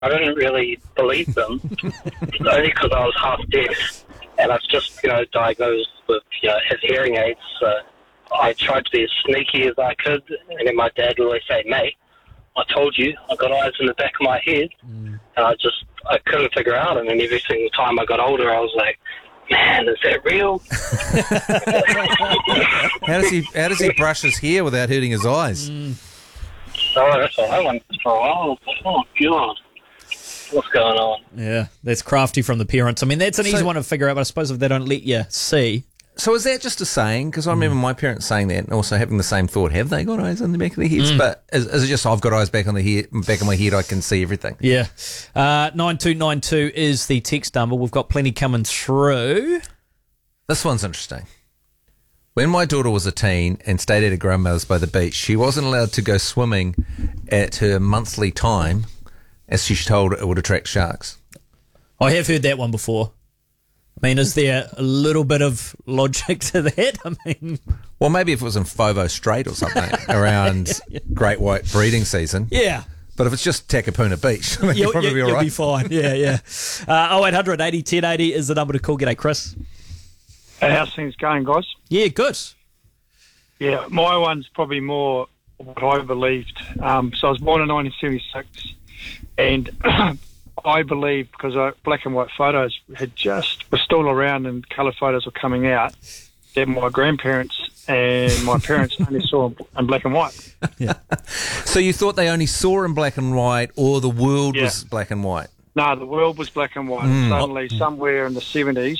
I didn't really believe them, only because I was half deaf, and I was just, diagnosed with his hearing aids. So I tried to be as sneaky as I could, and then my dad would always say, "Mate, I told you, I got eyes in the back of my head," and I couldn't figure out. And then every single time I got older, I was like, "Man, is that real?" How does he brush his hair without hurting his eyes? Oh, that's what I wondered for a while. Oh, God. What's going on? Yeah, that's crafty from the parents. I mean, that's an easy one to figure out, but I suppose if they don't let you see. So is that just a saying? Because I remember my parents saying that and also having the same thought. Have they got eyes on the back of their heads? But is it just, I've got eyes back of my head, I can see everything? Yeah. 9292 is the text number. We've got plenty coming through. This one's interesting. When my daughter was a teen and stayed at her grandmother's by the beach, she wasn't allowed to go swimming at her monthly time, as she's told it would attract sharks. I have heard that one before. I mean, is there a little bit of logic to that? I mean, well, maybe if it was in Fovo Strait or something around great white breeding season. Yeah. But if it's just Takapuna Beach, I think you'll probably be all right. You'll be fine. Yeah. 0800 80 1080 is the number to call. G'day, Chris. How's things going, guys? Yeah, good. Yeah, my one's probably more what I believed. So I was born in 1976, and I believe, because black and white photos were still around and colour photos were coming out, that my grandparents and my parents only saw in black and white. Yeah. So So you thought they only saw in black and white, or the world was black and white? No, the world was black and white. Suddenly, somewhere in the 70s,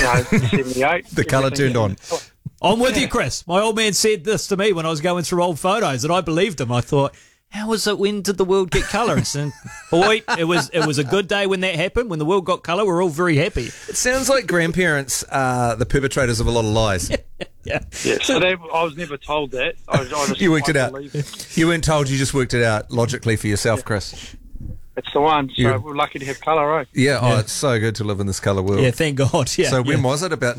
78... The colour turned on. I'm with you, Chris. My old man said this to me when I was going through old photos, and I believed him. I thought, how was it? When did the world get colour? And boy, it was a good day when that happened. When the world got colour, we're all very happy. It sounds like grandparents are the perpetrators of a lot of lies. Yeah. So I was never told that. I just, You worked it out. It. You weren't told, you just worked it out logically for yourself, Chris. It's the one. So we're lucky to have colour, right? Yeah, oh, it's so good to live in this colour world. Yeah, thank God. Yeah. So when was it? About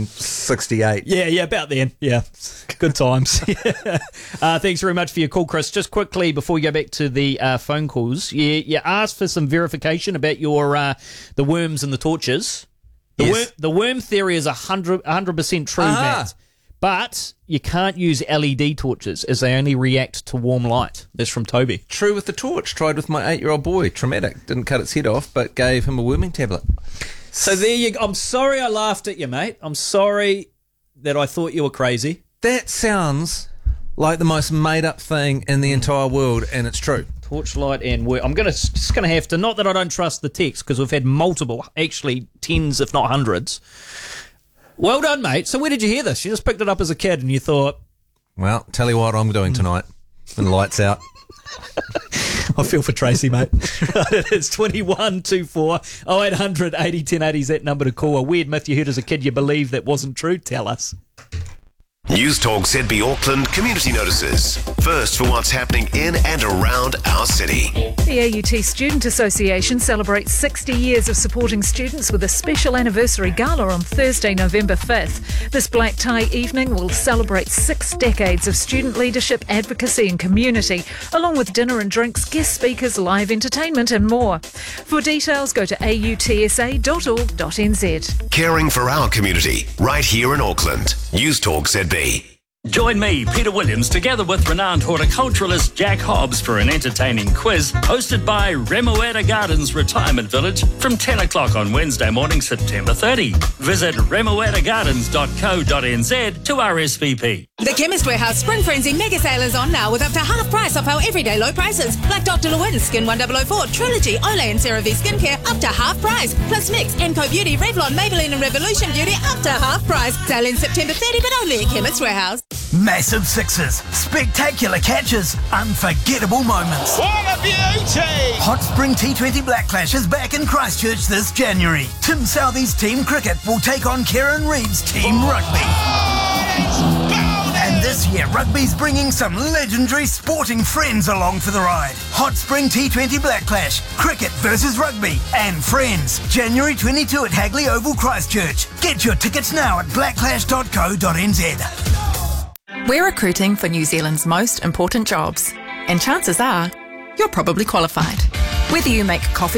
1968? Yeah, about then. Yeah, good times. Thanks very much for your call, Chris. Just quickly, before we go back to the phone calls, you asked for some verification about your the worms and the torches. The worm theory is 100% true, Matt. But you can't use LED torches as they only react to warm light. That's from Toby. True with the torch. Tried with my 8-year-old boy. Traumatic. Didn't cut its head off, but gave him a worming tablet. So there you go. I'm sorry I laughed at you, mate. I'm sorry that I thought you were crazy. That sounds like the most made-up thing in the entire world, and it's true. Torchlight and worm. I'm just gonna have to. Not that I don't trust the text, because we've had multiple, actually tens, if not hundreds. Well done, mate. So where did you hear this? You just picked it up as a kid and you thought... Well, tell you what I'm doing tonight when the light's out. I feel for Tracy, mate. It's 2124 0800 80 1080 is that number to call. A weird myth you heard as a kid you believe that wasn't true. Tell us. News Talk ZB Auckland community notices. First for what's happening in and around our city. The AUT Student Association celebrates 60 years of supporting students with a special anniversary gala on Thursday, November 5th. This black tie evening will celebrate 6 decades of student leadership, advocacy and community, along with dinner and drinks, guest speakers, live entertainment and more. For details, go to autsa.org.nz. Caring for our community, right here in Auckland. News Talk ZB. Join me, Peter Williams, together with renowned horticulturalist Jack Hobbs for an entertaining quiz hosted by Remoeta Gardens Retirement Village from 10 o'clock on Wednesday morning, September 30. Visit remoetagardens.co.nz to RSVP. The Chemist Warehouse Spring Frenzy mega sale is on now with up to half price off our everyday low prices. Like Dr. Lewin, Skin 1004, Trilogy, Olay and CeraVe Skincare up to half price. Plus Mix, Enco Beauty, Revlon, Maybelline and Revolution Beauty up to half price. Sale in September 30 but only at Chemist Warehouse. Massive sixes, spectacular catches, unforgettable moments. What a beauty! Hot Spring T20 Black Clash is back in Christchurch this January. Tim Southee's Team Cricket will take on Kieran Reid's Team Rugby. And this year, rugby's bringing some legendary sporting friends along for the ride. Hot Spring T20 Black Clash, cricket versus rugby, and friends. January 22 at Hagley Oval, Christchurch. Get your tickets now at blackclash.co.nz. We're recruiting for New Zealand's most important jobs, and chances are you're probably qualified. Whether you make coffee